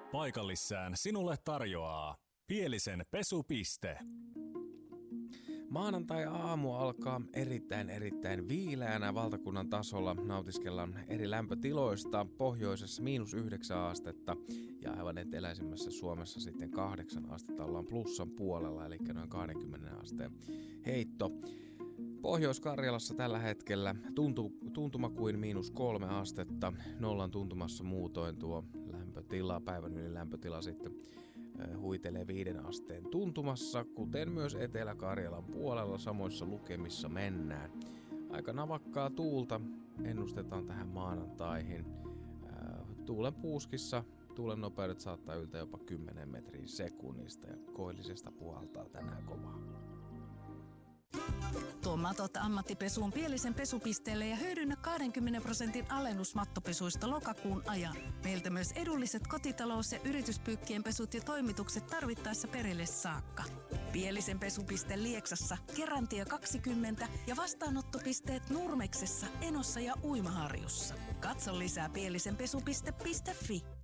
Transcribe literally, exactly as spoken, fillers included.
Paikallissään sinulle tarjoaa Pielisen pesupiste. Maanantai-aamu alkaa erittäin erittäin viileänä valtakunnan tasolla. Nautiskellaan eri lämpötiloista. Pohjoisessa miinus yhdeksän astetta ja aivan eteläisimmässä Suomessa sitten kahdeksan astetta ollaan plussan puolella, eli noin kaksikymmentä asteen heitto. Pohjois-Karjalassa tällä hetkellä tuntu, tuntuma kuin miinus kolme astetta, nollan tuntumassa muutoin tuo lämpötila, päivän yli lämpötila sitten huitelee viiden asteen tuntumassa, kuten myös Etelä-Karjalan puolella samoissa lukemissa mennään. Aika navakkaa tuulta ennustetaan tähän maanantaihin. Tuulen puuskissa tuulen nopeudet saattaa yltää jopa kymmenen metriä sekunnista ja koillisesta puhaltaa tänään kovaa. Tuo matot ammattipesuun Pielisen pesupisteelle ja hyödynnä kaksikymmentä prosentin alennus mattopesuista lokakuun ajan. Meiltä myös edulliset kotitalous- ja yrityspyykkien pesut ja toimitukset tarvittaessa perille saakka. Pielisen pesupiste Lieksassa, Kerantie kaksikymmentä ja vastaanottopisteet Nurmeksessa, Enossa ja Uimaharjussa. Katso lisää pielisenpesupiste piste fi.